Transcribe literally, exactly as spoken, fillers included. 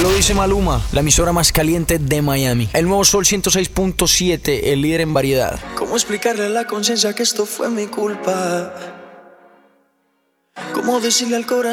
lo dice Maluma, la emisora más caliente de Miami. El nuevo Sol ciento seis punto siete, el líder en variedad. ¿Cómo explicarle a la conciencia que esto fue mi culpa? ¿Cómo decirle al corazón